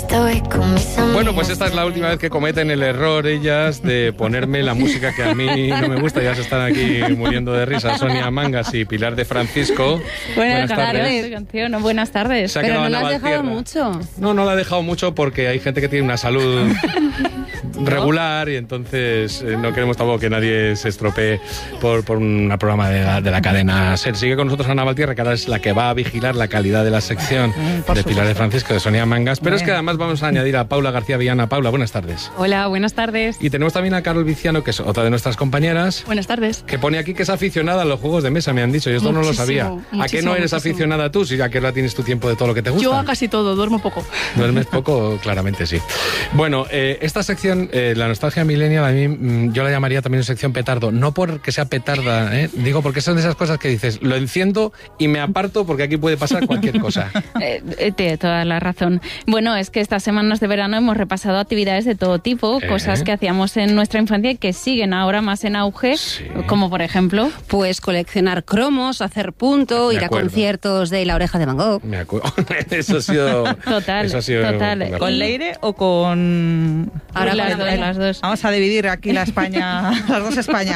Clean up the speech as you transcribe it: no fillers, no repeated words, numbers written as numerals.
estoy con mis amigas. Bueno, pues esta es la última vez que cometen el error ellas de ponerme la música que a mí no me gusta. Ya se están aquí muriendo de risa. Sonia Mangas y Pilar de Francisco. Buenas tardes. Canción. Buenas tardes. Pero no la has dejado mucho. No la he dejado mucho porque hay gente que tiene una salud regular y entonces no queremos tampoco que nadie se estropee por un programa de la cadena SER. Sigue con nosotros Ana Valtierra, que ahora es la que va a vigilar la calidad de la sección de Pilar de Francisco, de Sonia Mangas. Pero es que además vamos a añadir a Paula García Villana. Paula, buenas tardes. Hola, buenas tardes. Y tenemos también a Carol Viciano, que es otra de nuestras compañeras. Buenas tardes. Que pone aquí que es aficionada a los juegos de mesa, me han dicho. Yo esto no lo sabía. ¿A qué no eres aficionada tú? Si ya que ahora tienes tu tiempo de todo lo que te gusta. Yo a casi todo, duermo poco. ¿Duermes poco? Claramente sí. Bueno, esta sección, la nostalgia millennial, a mí yo la llamaría también una sección petardo. No porque sea petarda, digo porque son de esas cosas que dices, lo enciendo y me aparto porque aquí puede pasar cualquier cosa. Tienes toda la razón. Bueno, es que estas semanas de verano hemos repasado actividades de todo tipo, cosas que hacíamos en nuestra infancia y que siguen ahora más en auge, como por ejemplo... Pues coleccionar cromos, hacer punto, ir a conciertos de La Oreja de Van Gogh. Me acuerdo. Eso ha sido... Total. ¿Con Leire o con...? Ahora las dos. Vamos a dividir aquí la España, las dos Españas.